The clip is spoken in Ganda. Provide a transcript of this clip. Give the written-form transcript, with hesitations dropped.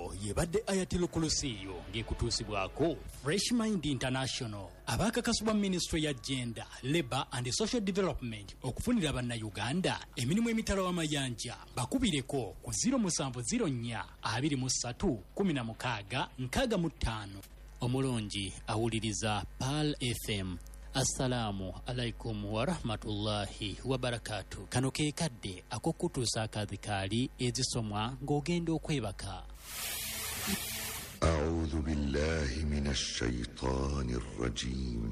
eno yebadde Ayatollah Kulusiyo ng'ekutuusibwako Fresh Mind International abakakasibwa Ministry ya Gender, Labour and Social Development okufunira bannayuganda emirimu emitalo w'amayanja bakubireko ku 0704 23 16 65. Omulungi awuliriza Pal FM. Assalamu alaikum wa rahmatullahi wa barakatuh. Kano ke kadde akokutuusa akadhikaali ezisomwa ng'ogenda okwebaka. أعوذ بالله من الشيطان الرجيم